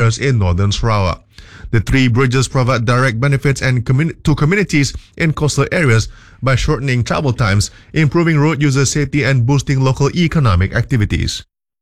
areas in northern Sarawak. The three bridges provide direct benefits to communities in coastal areas by shortening travel times, improving road user safety, and boosting local economic activities.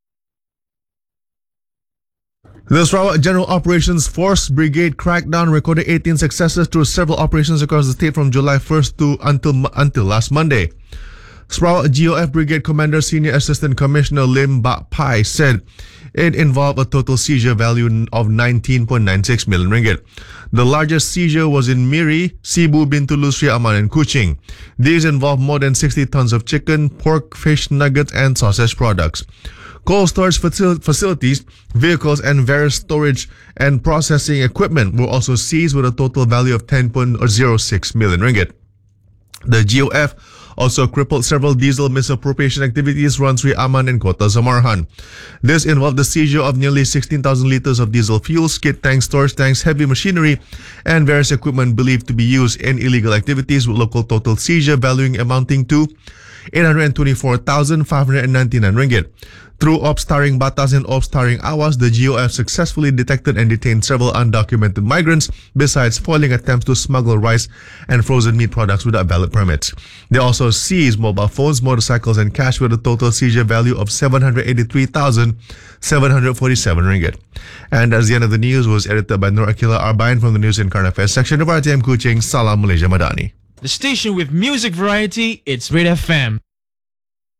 The Sarawak General Operations Force Brigade crackdown recorded 18 successes through several operations across the state from July 1st until last Monday. Sarawak GOF Brigade Commander Senior Assistant Commissioner Lim Bak Pai said it involved a total seizure value of 19.96 million ringgit. The largest seizure was in Miri, Cebu, Bintulu, Sri Aman and Kuching. These involved more than 60 tons of chicken, pork, fish, nuggets and sausage products. Cold storage facilities, vehicles and various storage and processing equipment were also seized with a total value of 10.06 million ringgit. The GOF also crippled several diesel misappropriation activities around Sri Aman and Kota Samarhan. This involved the seizure of nearly 16,000 liters of diesel fuel, skid tanks, storage tanks, heavy machinery, and various equipment believed to be used in illegal activities, with local total seizure valuing amounting to 824,599 ringgit. Through ops starring Batas and ops starring Awas, the GOF successfully detected and detained several undocumented migrants, besides foiling attempts to smuggle rice and frozen meat products without valid permits. They also seized mobile phones, motorcycles, and cash with a total seizure value of 783,747 ringgit. And as the end of the news was edited by Nur Akila Arbain from the News and Current Affairs section of RTM Kuching. Salam Malaysia Madani. The station with music variety, it's Red FM.